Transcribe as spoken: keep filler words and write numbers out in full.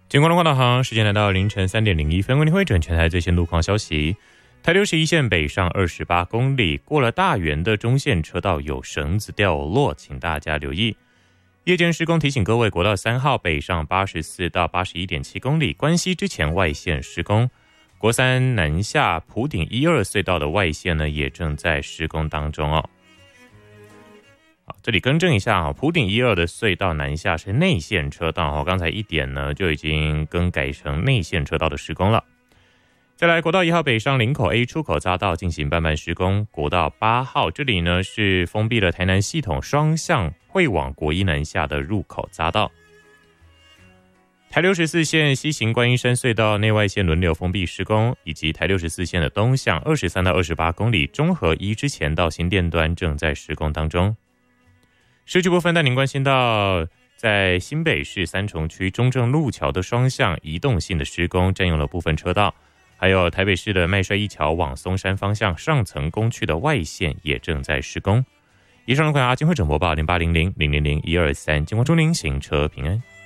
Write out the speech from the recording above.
经过龙华导航，时间来到凌晨三点零一分，为您会整全台最新路况消息。台六十一线北上二十八公里，过了大园的中线车道有绳子掉落，请大家留意。夜间施工提醒各位，国道三号北上八十四到八十一点七公里，关西之前外线施工。国三南下埔顶一二隧道的外线呢，也正在施工当中哦。好，这里更正一下啊，埔顶一二的隧道南下是内线车道哦，刚才一点呢就已经更改成内线车道的施工了。再来，国道一号北上林口 A 出口匝道进行半半施工，国道八号这里呢是封闭了台南系统双向会往国一南下的入口匝道。台六十四线西行观音山隧道内外线轮流封闭施工，以及台六十四线的东向二十三到二十八公里中和一之前到新店端正在施工当中。市区部分带您关心到，在新北市三重区中正路桥的双向移动性的施工占用了部分车道，还有台北市的麦帅一桥往松山方向上层工区的外线也正在施工。以上的关于阿金会整播报零八零零零零零一二三，经过祝您行车平安。